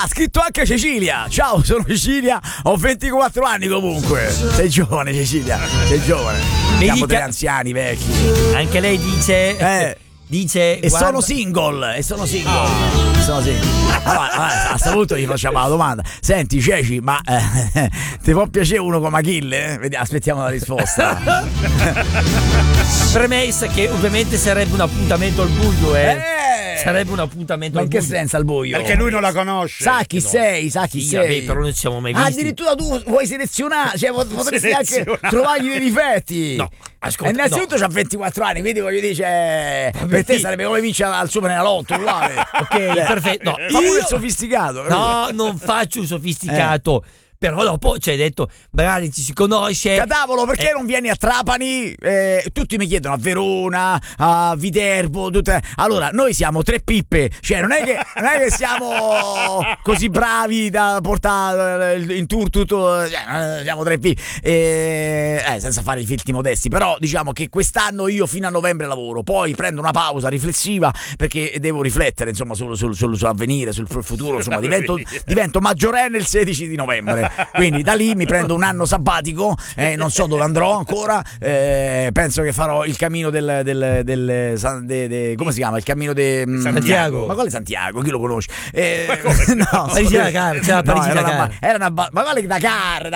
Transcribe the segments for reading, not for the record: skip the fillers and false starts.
scritto anche Cecilia. Ciao, sono Cecilia, ho 24 anni comunque. Sei giovane, Cecilia, sei giovane. Siamo degli anziani vecchi. Anche lei dice e guarda... sono single. Sono single. Allora, a sto punto gli facciamo la domanda. Senti Ceci, ma ti può piacere uno come Achille? Vediamo, aspettiamo la risposta. Premessa che ovviamente sarebbe un appuntamento al buio, sarebbe un appuntamento ma al in che buio. senso al buio? Perché lui non la conosce. Sa chi sei, sa chi sei. Vabbè, però non ci siamo mai visti. Addirittura tu vuoi selezionare, cioè potresti anche trovargli dei difetti. No, ascolta. E innanzitutto c'ha 24 anni, quindi voglio dire, per te sarebbe come vincere al Superenalotto, uguale. Ok, perfetto. No, Fa pure il sofisticato. No, non faccio il sofisticato. Però dopo ci hai detto, magari ci si conosce. Cadavolo, perché non vieni a Trapani? Tutti mi chiedono a Verona, a Viterbo, tutte... Allora, noi siamo tre pippe, cioè non è che siamo così bravi da portare in tour tutto, siamo tre pippe, senza fare i filtri modesti, però diciamo che quest'anno io fino a novembre lavoro, poi prendo una pausa riflessiva perché devo riflettere insomma sull'avvenire, sul futuro, insomma divento maggiorenne il 16 di novembre. Quindi da lì mi prendo un anno sabbatico, non so dove andrò ancora, penso che farò il cammino come si chiama? Il cammino di Santiago. Ma quale Santiago? Chi lo conosce? No, Parigi-Dakar. Ma quale Dakar.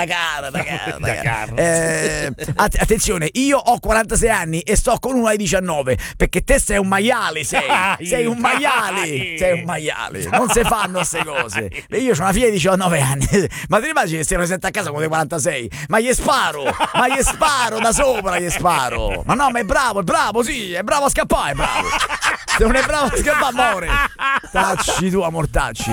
Attenzione, io ho 46 anni e sto con uno ai 19, perché te sei un maiale, sei un maiale, non si fanno queste cose. Io ho una figlia di 19 anni, ma ti immagini che si presenta a casa con dei 46? Ma gli sparo da sopra, gli sparo. Ma no, ma è bravo, sì, è bravo a scappare, è bravo. Se non è bravo a scappare, muore. Tacci tu, amortacci.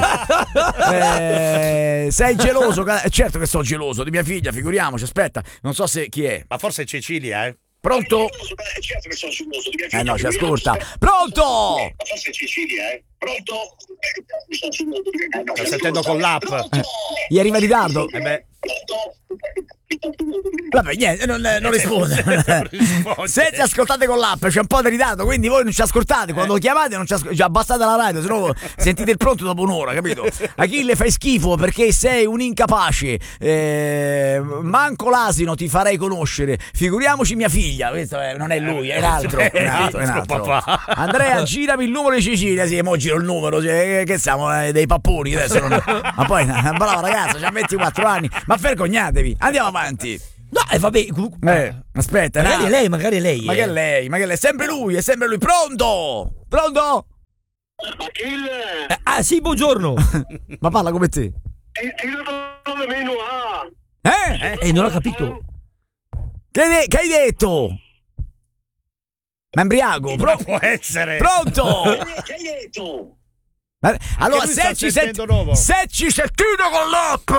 Sei geloso? Certo che sono geloso di mia figlia, figuriamoci, aspetta, non so se chi è. Ma forse è Cecilia, Pronto? Certo che sono geloso di mia figlia. No, ci ascolta. Pronto? Ma forse è Cecilia, Pronto? Sto sentendo con l'app. Gli arriva in ritardo? Vabbè, niente, non risponde. Se ci ascoltate con l'app c'è un po' di ritardo, quindi voi non ci ascoltate. Quando chiamate non ci ascoltate, abbassate la radio, sennò sentite il pronto dopo un'ora, capito? Achille, fai schifo perché sei un incapace. Manco l'asino ti farei conoscere. Figuriamoci mia figlia. Questo non è lui, è un altro. Andrea, girami il numero di Cecilia. Sì, mo giro il numero. Che siamo dei papponi adesso. Ma poi una brava ragazza, c'ha 24 anni. Ma vergognatevi, andiamo avanti. No, vabbè. Aspetta, magari è lei. Ma che lei? È sempre lui. Pronto? Achille! Sì, buongiorno. Ma parla come te. Non ho capito. Che hai detto? Ma embriago? Può essere. Pronto? Che hai detto? Allora, se ci sentite con l'app,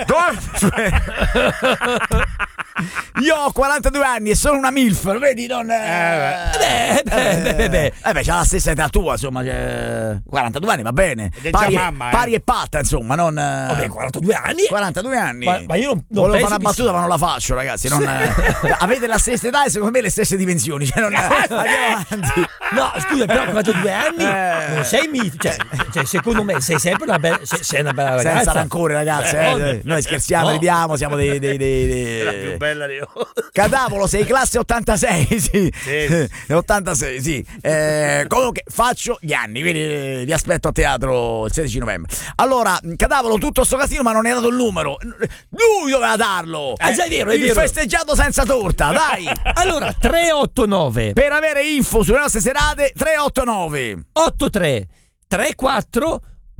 io ho 42 anni e sono una MILF, vedi? Non. C'ha la stessa età tua, insomma. 42 anni, va bene. Pari e patta, insomma. Non. Vabbè, 42 anni? 42 anni. Ma io non volevo fare una battuta, ma non la faccio, ragazzi. Non, avete la stessa età e secondo me le stesse dimensioni. Cioè, non andiamo avanti. No, scusa, però 42 anni non sei cioè, secondo me sei sempre una bella ragazza. Senza rancore, ragazzi. Noi scherziamo, ridiamo, siamo dei La più bella di Cadavolo, sei classe 86, sì. 86, sì. Comunque faccio gli anni, quindi vi aspetto a teatro il 16 novembre. Allora, Cadavolo, tutto sto casino, ma non è dato il numero. Lui doveva darlo. È vero. Il festeggiato senza torta, dai. Allora, 389. Per avere info sulle nostre serate, 389 83 34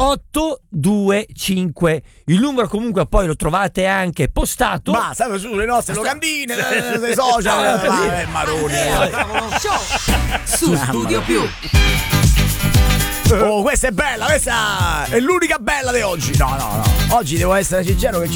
825. Il numero comunque poi lo trovate anche postato. Ma state sulle nostre locandine, sui social. Maroni. Su Studio Più. Oh, questa è bella, questa è l'unica bella di oggi. No. Oggi devo essere sincero che